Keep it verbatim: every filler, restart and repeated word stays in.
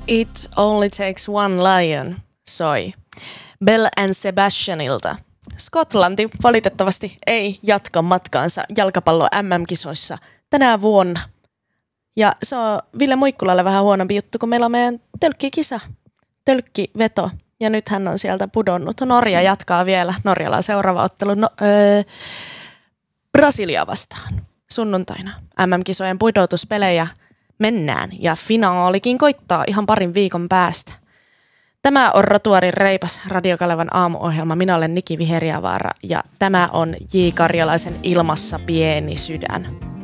It Only Takes One Lion soi Bell and Sebastianilta. Skotlanti valitettavasti ei jatka matkaansa jalkapallo M M-kisoissa tänä vuonna. Ja se on Ville Muikkulalle vähän huonompi juttu, kun meillä on meidän tölkkikisa, tölkkiveto. Ja nyt hän on sieltä pudonnut. Norja jatkaa vielä. Norjalla on seuraava ottelu no, öö, Brasilia vastaan sunnuntaina. M M-kisojen pudotuspelejä mennään ja finaalikin koittaa ihan parin viikon päästä. Tämä on Rotuarin reipas Radiokalevan aamuohjelma. Minä olen Niki Viheriävaara ja tämä on J. Karjalaisen Ilmassa pieni sydän.